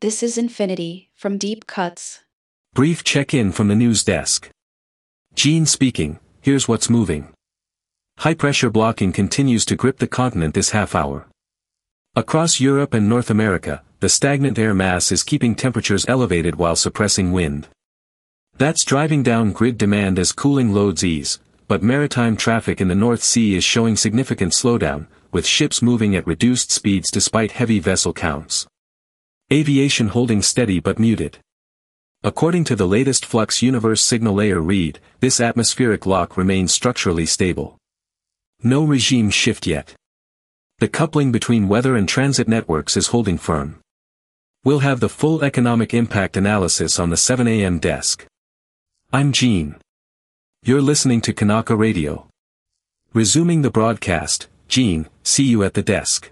This is Infinity, from Deep Cuts. Brief check-in from the news desk. Gene speaking, here's what's moving. High-pressure blocking continues to grip the continent this half-hour. Across Europe and North America, the stagnant air mass is keeping temperatures elevated while suppressing wind. That's driving down grid demand as cooling loads ease, but maritime traffic in the North Sea is showing significant slowdown, with ships moving at reduced speeds despite heavy vessel counts. Aviation holding steady but muted. According to the latest Flux Universe signal layer read, this atmospheric lock remains structurally stable. No regime shift yet. The coupling between weather and transit networks is holding firm. We'll have the full economic impact analysis on the 7 a.m. desk. I'm Gene. You're listening to Kanaka Radio. Resuming the broadcast, Gene, see you at the desk.